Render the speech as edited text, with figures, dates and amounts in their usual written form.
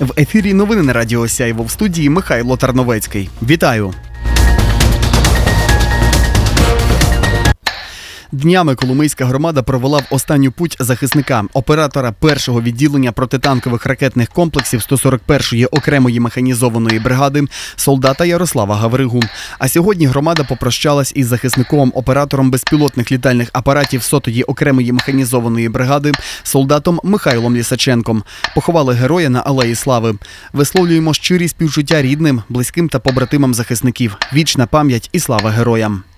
В ефірі новини на Радіо Сяйво, в студії Михайло Тарновецький. Вітаю! Днями Коломийська громада провела в останню путь захисника, оператора першого відділення протитанкових ракетних комплексів 141-ї окремої механізованої бригади, солдата Ярослава Гавригу. А сьогодні громада попрощалась із захисником, оператором безпілотних літальних апаратів 100-ї окремої механізованої бригади, солдатом Михайлом Лісаченком. Поховали героя на Алеї Слави. Висловлюємо щирі співчуття рідним, близьким та побратимам захисників. Вічна пам'ять і слава героям.